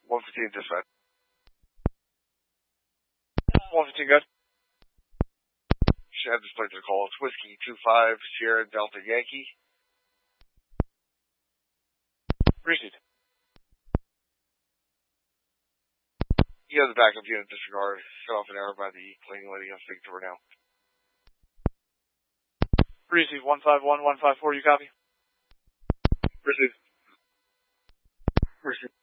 115 dispatch. 115 good. Should have this plate to call. It's Whiskey 25 Sierra Delta Yankee. Proceed. You have the backup unit disregard. Set off an error by the cleaning lady. I'm speaking to her now. Proceed 151-154, you copy? Proceed. Proceed.